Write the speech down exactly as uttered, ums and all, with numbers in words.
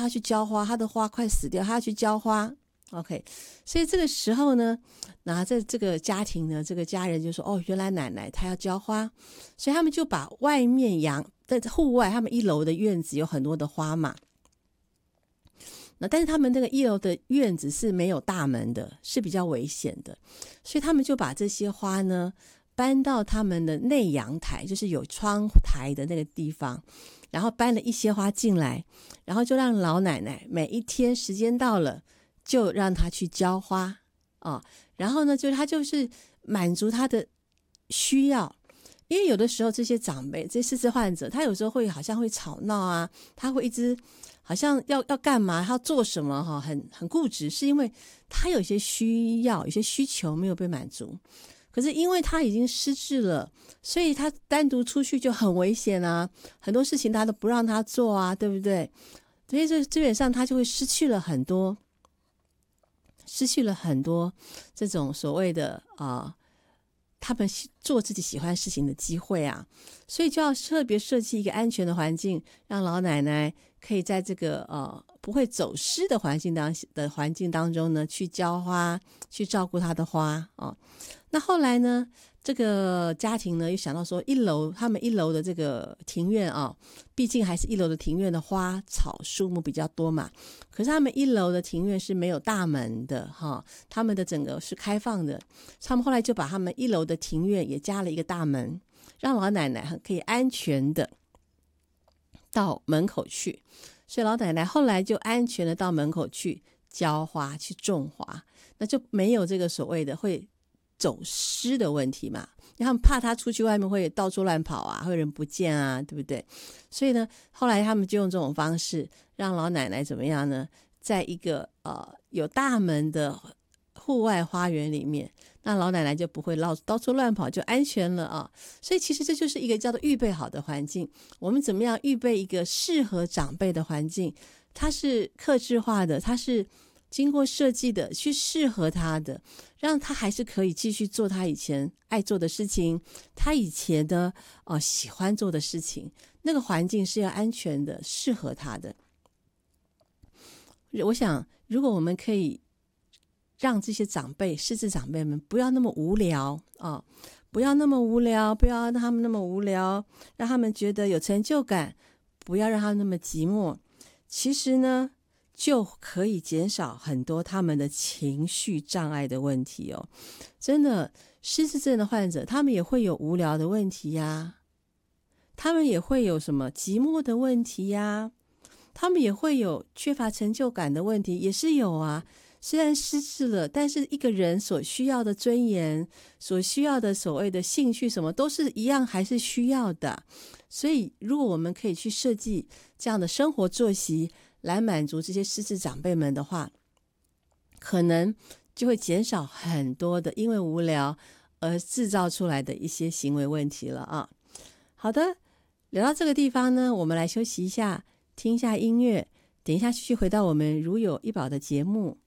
他去浇花，他的花快死掉，他要去浇花。OK， 所以这个时候呢，那这这个家庭呢，这个家人就说，哦，原来奶奶她要浇花，所以他们就把外面阳在户外，他们一楼的院子有很多的花嘛。那但是他们那个一楼的院子是没有大门的，是比较危险的，所以他们就把这些花呢搬到他们的内阳台，就是有窗台的那个地方，然后搬了一些花进来，然后就让老奶奶每一天时间到了就让她去浇花哦，然后呢就她就是满足她的需要。因为有的时候这些长辈这些失智患者他有时候会好像会吵闹啊，他会一直好像要要干嘛他要做什么哈，很很固执，是因为他有些需要有些需求没有被满足。可是因为他已经失智了，所以他单独出去就很危险啊，很多事情他都不让他做啊，对不对？所以这基本上他就会失去了很多失去了很多这种所谓的啊、呃他们做自己喜欢事情的机会啊，所以就要特别设计一个安全的环境，让老奶奶可以在这个呃不会走失的环境当的环境当中呢，去浇花，去照顾她的花哦。那后来呢，这个家庭呢又想到说，一楼他们一楼的这个庭院啊，毕竟还是一楼的庭院的花草树木比较多嘛。可是他们一楼的庭院是没有大门的哈，他们的整个是开放的。他们后来就把他们一楼的庭院也加了一个大门，让老奶奶可以安全的到门口去。所以老奶奶后来就安全的到门口去浇花，去种花，那就没有这个所谓的会走失的问题嘛。他们怕他出去外面会到处乱跑啊，会人不见啊，对不对？所以呢，后来他们就用这种方式让老奶奶怎么样呢？在一个呃有大门的户外花园里面，那老奶奶就不会到到处乱跑，就安全了啊。所以其实这就是一个叫做预备好的环境。我们怎么样预备一个适合长辈的环境？它是客制化的，它是经过设计的，去适合他的，让他还是可以继续做他以前爱做的事情，他以前的呃喜欢做的事情。那个环境是要安全的，适合他的。我想，如果我们可以让这些长辈、失智长辈们不要那么无聊啊，不要那么无聊，不要让他们那么无聊，让他们觉得有成就感，不要让他们那么寂寞。其实呢，就可以减少很多他们的情绪障碍的问题哦。真的，失智症的患者，他们也会有无聊的问题呀，他们也会有什么寂寞的问题呀，他们也会有缺乏成就感的问题，也是有啊。虽然失智了，但是一个人所需要的尊严，所需要的所谓的兴趣什么都是一样，还是需要的。所以如果我们可以去设计这样的生活作息来满足这些失智长辈们的话，可能就会减少很多的因为无聊而制造出来的一些行为问题了啊。好的，聊到这个地方呢，我们来休息一下，听一下音乐，等一下继续回到我们如有一宝的节目。